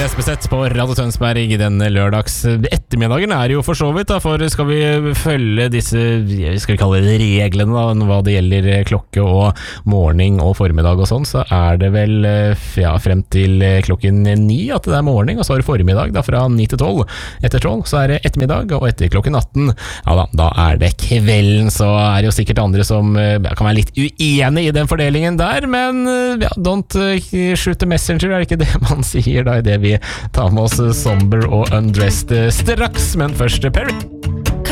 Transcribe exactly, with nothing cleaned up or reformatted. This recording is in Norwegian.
S B Z på Radio Tønsberg denne lørdags ettermiddagen er jo for så vidt da, for skal vi følge disse, skal vi kalle det reglene da, hva det gjelder klokke og morgen og formiddag og sånn, så er det vel ja, frem til klokken ni at det er morgen, og så er det formiddag da fra ni til tolv. Etter tolv så er det ettermiddag, og etter klokken atten, ja da, da er det kvelden, så er det jo sikkert andre som ja, kan være litt uenig i den fordelingen der, men ja, don't shoot the messenger, er det ikke det man sier da, i det vi tar med oss Somber og Undressed straks, men først Perry.